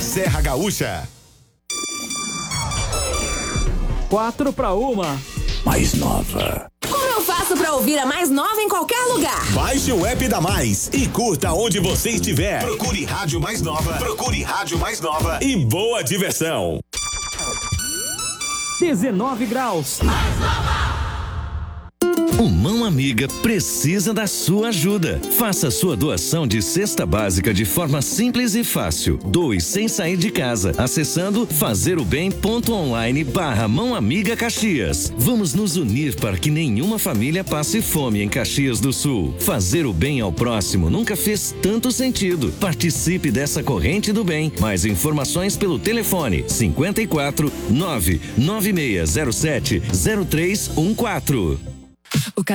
Serra Gaúcha. 4-1. Mais nova. Como eu faço pra ouvir a Mais Nova em qualquer lugar? Baixe o app da Mais e curta onde você estiver. Procure Rádio Mais Nova. Procure Rádio Mais Nova e boa diversão. 19 graus. Mais Nova. O Mão Amiga precisa da sua ajuda. Faça sua doação de cesta básica de forma simples e fácil. Doe sem sair de casa, acessando fazerobem.online/Mão Amiga Caxias. Vamos nos unir para que nenhuma família passe fome em Caxias do Sul. Fazer o bem ao próximo nunca fez tanto sentido. Participe dessa corrente do bem. Mais informações pelo telefone 54 99607 0314.